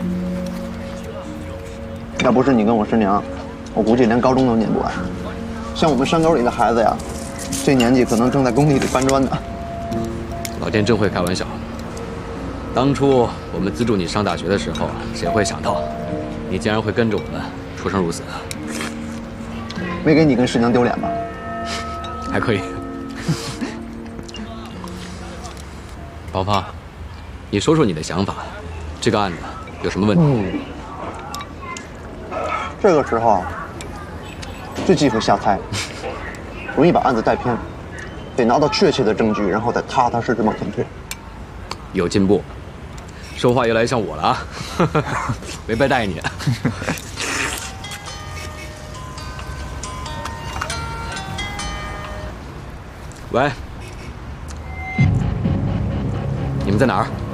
要不是你跟我师娘，我估计连高中都念不完。像我们山沟里的孩子呀，这年纪可能正在工地里搬砖呢。 老天真会开玩笑。当初我们资助你上大学的时候，谁会想到，你竟然会跟着我们出生入死？ 没给你跟师娘丢脸吧？ 还可以。宝胖，你说说你的想法，这个案子有什么问题？ 这个时候最忌讳瞎猜，容易把案子带偏，得拿到确切的证据，然后再踏踏实实往前推。 有进步，说话越来越像我了啊！没白带你。喂，你们在哪儿？